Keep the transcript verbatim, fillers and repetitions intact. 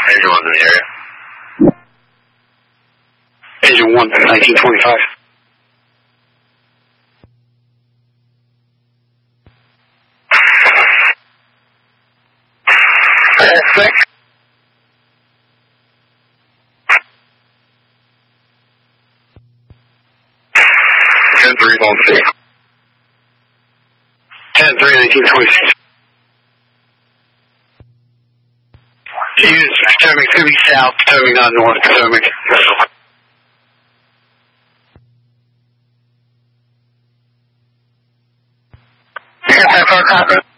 Engine one's in the area. Engine one, nineteen twenty-five. Six. ten three on six. ten three, nineteen twenty-six. Use Potomac, it's going to be south, Potomac, not north Potomac. ten four, copy.